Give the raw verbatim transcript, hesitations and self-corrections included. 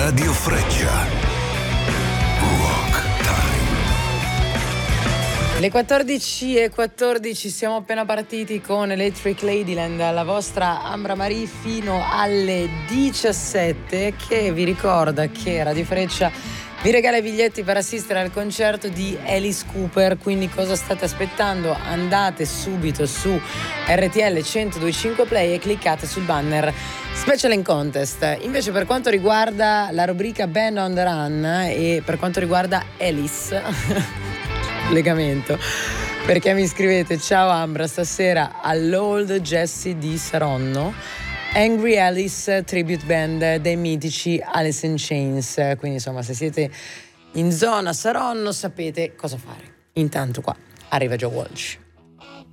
Radio Freccia. Rock Time. Le quattordici e quattordici, siamo appena partiti con Electric Ladyland, la vostra Ambra Marie, fino alle diciassette, che vi ricorda che Radio Freccia vi regala i biglietti per assistere al concerto di Alice Cooper. Quindi cosa state aspettando? Andate subito su R T L centodue e cinque Play e cliccate sul banner Special and Contest. Invece, per quanto riguarda la rubrica Band on the Run e per quanto riguarda Alice legamento, perché mi scrivete: ciao Ambra, stasera all'Old Jessie di Saronno, Angry Alice Tribute Band dei mitici Alice in Chains. Quindi insomma, se siete in zona Saronno sapete cosa fare. Intanto qua arriva Joe Walsh.